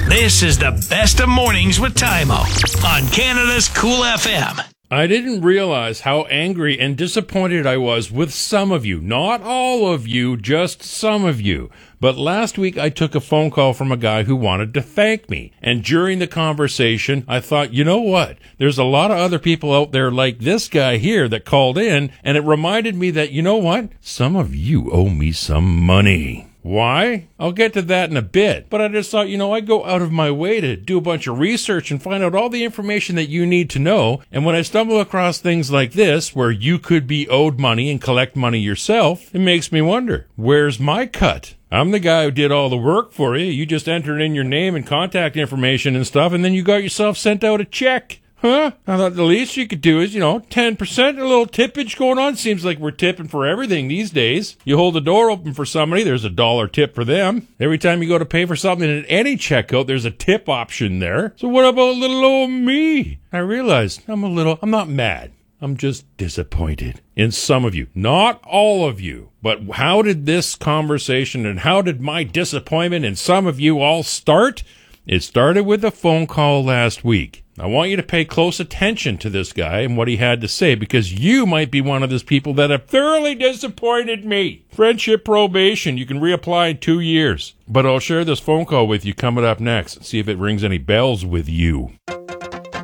This is the best of mornings with Tymo on Canada's Cool FM. I didn't realize how angry and disappointed I was with some of you. Not all of you, just some of you. But last week I took a phone call from a guy who wanted to thank me. And during the conversation, I thought, you know what? There's a lot of other people out there like this guy here that called in, and it reminded me that, you know what? Some of you owe me some money. Why? I'll get to that in a bit. But I just thought, I'd go out of my way to do a bunch of research and find out all the information that you need to know. And when I stumble across things like this, where you could be owed money and collect money yourself, it makes me wonder, where's my cut? I'm the guy who did all the work for you. You just entered in your name and contact information and stuff, and then you got yourself sent out a check. Huh? I thought the least you could do is, 10%, a little tippage going on. Seems like we're tipping for everything these days. You hold the door open for somebody, there's $1 tip for them. Every time you go to pay for something at any checkout, there's a tip option there. So what about little old me? I realized I'm not mad. I'm just disappointed in some of you. Not all of you. But how did this conversation and how did my disappointment in some of you all start? It started with a phone call last week. I want you to pay close attention to this guy and what he had to say, because you might be one of those people that have thoroughly disappointed me. Friendship probation. You can reapply in 2 years. But I'll share this phone call with you coming up next. See if it rings any bells with you.